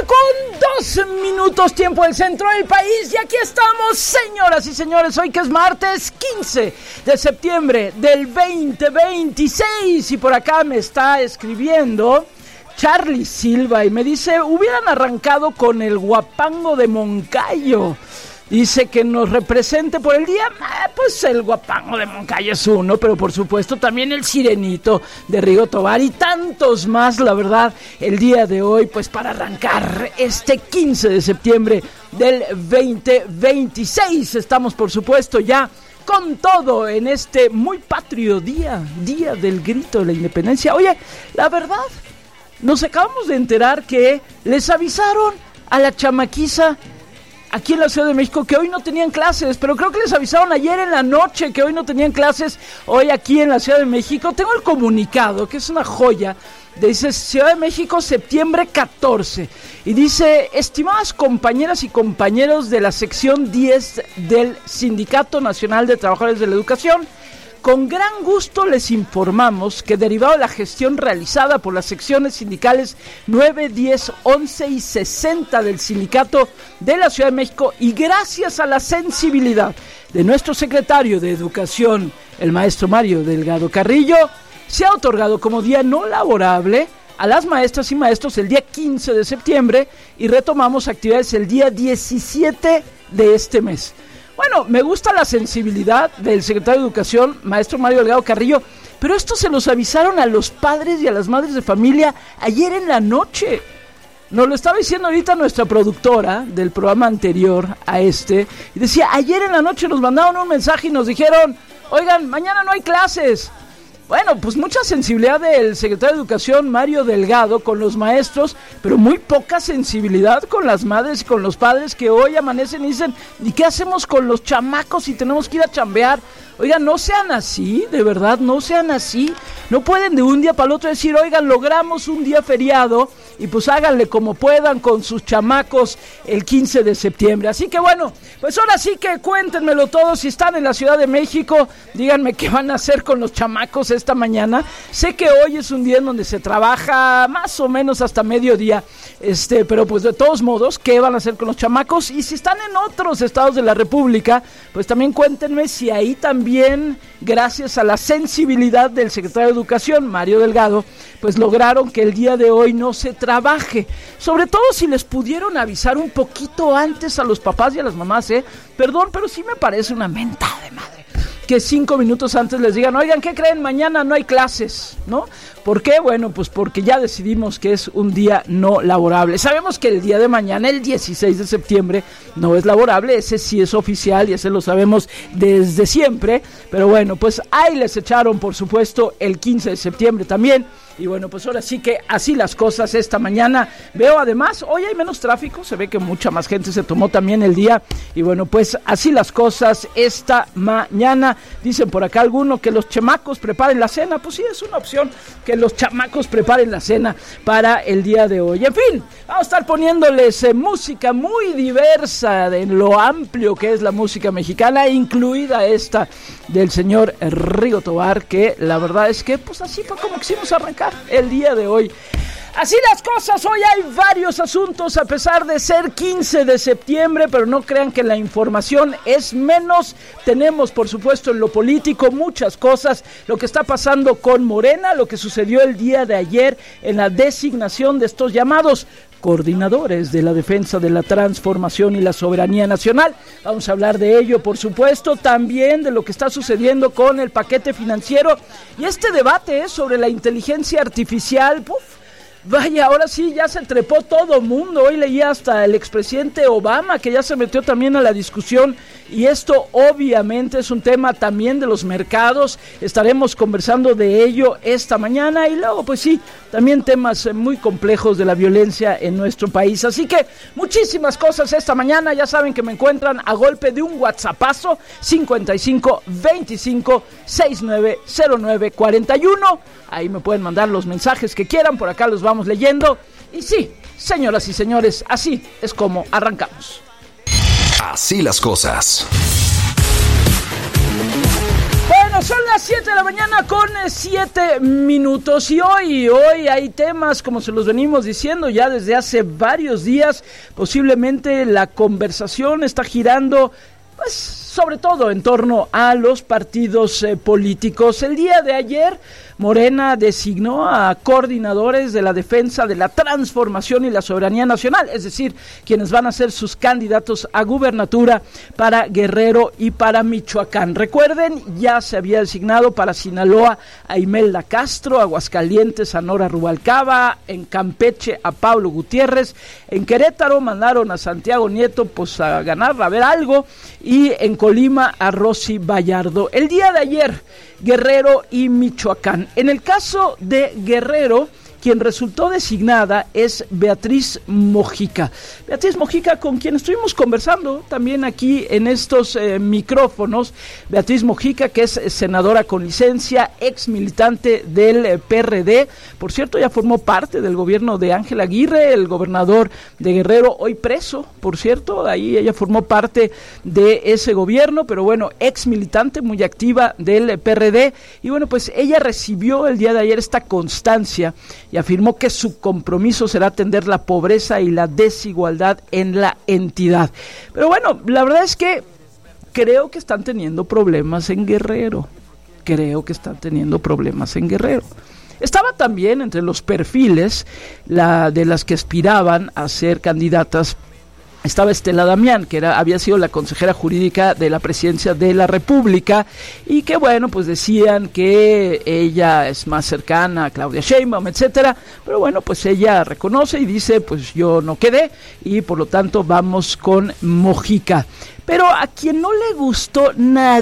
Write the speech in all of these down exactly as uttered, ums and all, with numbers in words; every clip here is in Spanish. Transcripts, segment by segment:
con dos minutos, tiempo del centro del país. Y aquí estamos, señoras y señores, hoy que es martes quince de septiembre del veinte veintiséis. Y por acá me está escribiendo Charlie Silva y me dice, hubieran arrancado con el guapango de Moncayo. Dice que nos represente por el día, eh, pues el guapango de Moncayo es uno, pero por supuesto también el sirenito de Rigo Tobar y tantos más, la verdad, el día de hoy, pues para arrancar este quince de septiembre del veinte veintiséis. Estamos por supuesto ya con todo en este muy patrio día, día del grito de la independencia. Oye, la verdad, nos acabamos de enterar que les avisaron a la chamaquiza aquí en la Ciudad de México que hoy no tenían clases, pero creo que les avisaron ayer en la noche que hoy no tenían clases, hoy aquí en la Ciudad de México. Tengo el comunicado, que es una joya, dice Ciudad de México, septiembre catorce, y dice, estimadas compañeras y compañeros de la sección diez del Sindicato Nacional de Trabajadores de la Educación, con gran gusto les informamos que derivado de la gestión realizada por las secciones sindicales nueve, diez, once y sesenta del Sindicato de la Ciudad de México y gracias a la sensibilidad de nuestro secretario de Educación, el maestro Mario Delgado Carrillo, se ha otorgado como día no laborable a las maestras y maestros el día quince de septiembre y retomamos actividades el día diecisiete de este mes. Bueno, me gusta la sensibilidad del secretario de Educación, maestro Mario Delgado Carrillo, pero esto se los avisaron a los padres y a las madres de familia ayer en la noche. Nos lo estaba diciendo ahorita nuestra productora del programa anterior a este, y decía, ayer en la noche nos mandaron un mensaje y nos dijeron, oigan, mañana no hay clases. Bueno, pues mucha sensibilidad del secretario de Educación, Mario Delgado, con los maestros, pero muy poca sensibilidad con las madres y con los padres que hoy amanecen y dicen, ¿y qué hacemos con los chamacos si tenemos que ir a chambear? Oigan, no sean así, de verdad, no sean así. No pueden de un día para el otro decir, oigan, logramos un día feriado y pues háganle como puedan con sus chamacos el quince de septiembre. Así que bueno, pues ahora sí que cuéntenmelo todo. Si están en la Ciudad de México, díganme qué van a hacer con los chamacos esta mañana. Sé que hoy es un día en donde se trabaja más o menos hasta mediodía, este, pero pues de todos modos, ¿qué van a hacer con los chamacos? Y si están en otros estados de la República, pues también cuéntenme si ahí también, gracias a la sensibilidad del secretario de Educación, Mario Delgado, pues lograron que el día de hoy no se trabaje. Sobre todo si les pudieron avisar un poquito antes a los papás y a las mamás, ¿eh? Perdón, pero sí me parece una mentada de madre que cinco minutos antes les digan, oigan, ¿qué creen? Mañana no hay clases, ¿no? ¿Por qué? Bueno, pues porque ya decidimos que es un día no laborable. Sabemos que el día de mañana, el dieciséis de septiembre, no es laborable, ese sí es oficial y ese lo sabemos desde siempre, pero bueno, pues ahí les echaron, por supuesto, el quince de septiembre también. Y bueno, pues ahora sí que así las cosas esta mañana. Veo además, hoy hay menos tráfico, se ve que mucha más gente se tomó también el día. Y bueno, pues así las cosas esta mañana. Dicen por acá alguno que los chamacos preparen la cena. Pues sí, es una opción que los chamacos preparen la cena para el día de hoy. En fin, vamos a estar poniéndoles eh, música muy diversa en lo amplio que es la música mexicana, incluida esta del señor Rigo Tobar, que la verdad es que pues así fue como quisimos arrancar el día de hoy. Así las cosas, hoy hay varios asuntos a pesar de ser quince de septiembre, pero no crean que la información es menos. Tenemos, por supuesto, en lo político muchas cosas, lo que está pasando con Morena, lo que sucedió el día de ayer en la designación de estos llamados coordinadores de la defensa de la transformación y la soberanía nacional. Vamos a hablar de ello, por supuesto, también de lo que está sucediendo con el paquete financiero y este debate ¿eh? sobre la inteligencia artificial. Puf, vaya, ahora sí ya se trepó todo mundo. Hoy leía hasta el expresidente Obama que ya se metió también a la discusión y esto obviamente es un tema también de los mercados. Estaremos conversando de ello esta mañana y luego pues sí, también temas muy complejos de la violencia en nuestro país. Así que muchísimas cosas esta mañana. Ya saben que me encuentran a golpe de un WhatsAppazo cincuenta y cinco veinticinco sesenta y nueve cero nueve cuarenta y uno. Ahí me pueden mandar los mensajes que quieran, por acá los vamos leyendo. Y sí, señoras y señores, así es como arrancamos. Así las cosas. Bueno, Son las siete de la mañana con siete minutos y hoy, hoy hay temas, como se los venimos diciendo ya desde hace varios días. Posiblemente la conversación está girando, pues, sobre todo en torno a los partidos eh, políticos. El día de ayer, Morena designó a coordinadores de la defensa de la transformación y la soberanía nacional, es decir, quienes van a ser sus candidatos a gubernatura para Guerrero y para Michoacán. Recuerden, ya se había designado para Sinaloa a Imelda Castro, Aguascalientes a Nora Rubalcaba, en Campeche a Pablo Gutiérrez, en Querétaro mandaron a Santiago Nieto pues a ganar, a ver algo, y en Colima a Rosy Vallardo. El día de ayer, Guerrero y Michoacán. En el caso de Guerrero, quien resultó designada es Beatriz Mojica. Beatriz Mojica, con quien estuvimos conversando también aquí en estos eh, micrófonos. Beatriz Mojica, que es senadora con licencia, ex militante del eh, P R D. Por cierto, ya formó parte del gobierno de Ángel Aguirre, el gobernador de Guerrero, hoy preso, por cierto. Ahí ella formó parte de ese gobierno, pero bueno, ex militante, muy activa del eh, P R D. Y bueno, pues ella recibió el día de ayer esta constancia y afirmó que su compromiso será atender la pobreza y la desigualdad en la entidad. Pero bueno, la verdad es que creo que están teniendo problemas en Guerrero. Creo que están teniendo problemas en Guerrero. Estaba también entre los perfiles la de las que aspiraban a ser candidatas. Estaba Estela Damián, que era, había sido la consejera jurídica de la presidencia de la República, y que bueno, pues decían que ella es más cercana a Claudia Sheinbaum, etcétera, pero bueno, pues ella reconoce y dice, pues yo no quedé, y por lo tanto vamos con Mojica. Pero a quien no le gustó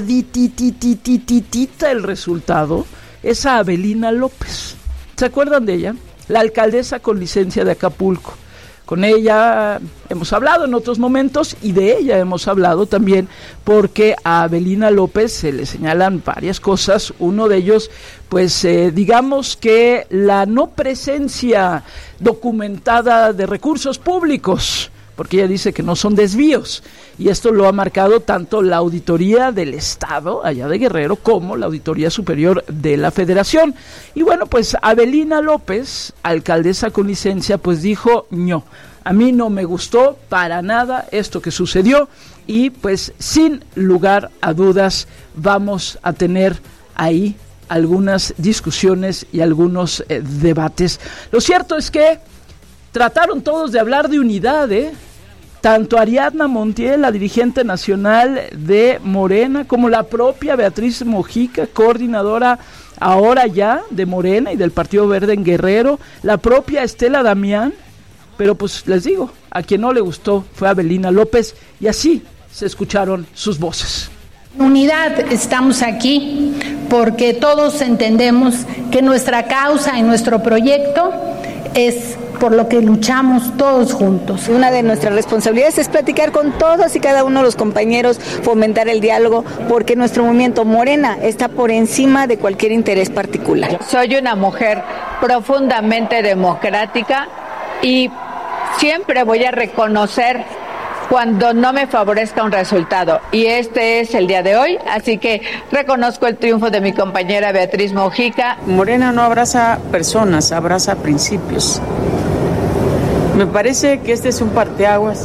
naditititititita el resultado es a Avelina López. ¿Se acuerdan de ella? La alcaldesa con licencia de Acapulco. Con ella hemos hablado en otros momentos y de ella hemos hablado también porque a Avelina López se le señalan varias cosas. Uno de ellos, pues eh, digamos que la no presencia documentada de recursos públicos, porque ella dice que no son desvíos, y esto lo ha marcado tanto la Auditoría del Estado, allá de Guerrero, como la Auditoría Superior de la Federación. Y bueno, pues Avelina López, alcaldesa con licencia, pues dijo, no, a mí no me gustó para nada esto que sucedió, y pues sin lugar a dudas vamos a tener ahí algunas discusiones y algunos eh, debates. Lo cierto es que trataron todos de hablar de unidad, ¿eh? Tanto Ariadna Montiel, la dirigente nacional de Morena, como la propia Beatriz Mojica, coordinadora ahora ya de Morena y del Partido Verde en Guerrero, la propia Estela Damián, pero pues les digo, a quien no le gustó fue Avelina López, y así se escucharon sus voces. Unidad, estamos aquí porque todos entendemos que nuestra causa y nuestro proyecto es por lo que luchamos todos juntos. Una de nuestras responsabilidades es platicar con todos y cada uno de los compañeros, fomentar el diálogo, porque nuestro movimiento Morena está por encima de cualquier interés particular. Soy una mujer profundamente democrática y siempre voy a reconocer cuando no me favorezca un resultado, y este es el día de hoy, así que reconozco el triunfo de mi compañera Beatriz Mojica. Morena no abraza personas, abraza principios. Me parece que este es un parteaguas.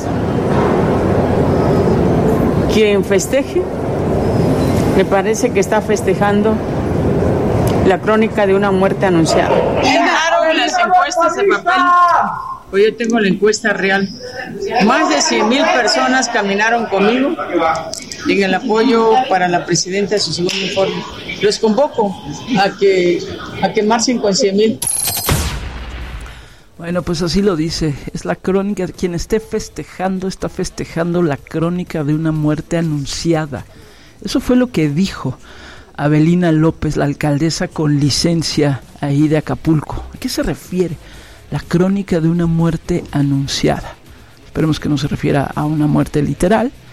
Quien festeje, me parece que está festejando la crónica de una muerte anunciada. Dejaron las encuestas de papel. Hoy yo tengo la encuesta real. Más de cien mil personas caminaron conmigo en el apoyo para la presidenta de su segundo informe. Los convoco a que, a que marchen con cien mil. Bueno, pues así lo dice, es la crónica, quien esté festejando, está festejando la crónica de una muerte anunciada. Eso fue lo que dijo Avelina López, la alcaldesa con licencia ahí de Acapulco. ¿A qué se refiere? La crónica de una muerte anunciada. Esperemos que no se refiera a una muerte literal,